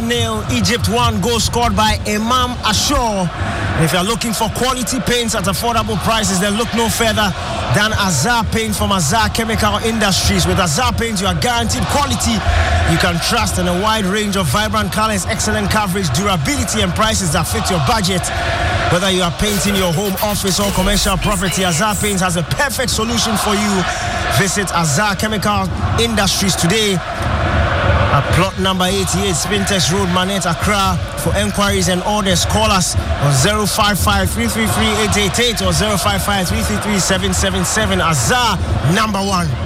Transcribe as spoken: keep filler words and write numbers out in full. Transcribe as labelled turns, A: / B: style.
A: nil. Egypt one. Goal scored by Imam Ashur. If you're looking for quality paints at affordable prices, then look no further than Azar Paint from Azar Chemical Industries. With Azar Paint, you are guaranteed quality you can trust in a wide range of vibrant colors, excellent coverage, durability, and prices that fit your budget. Whether you are painting your home, office, or commercial property, Azar Paint has a perfect solution for you. Visit Azar Chemical Industries today at plot number eighty-eight, Spintex Road, Manette, Accra. For enquiries and orders, call us on zero five five, three three three, eight eight eight or zero five five, three three three, seven seven seven. Azar, number one.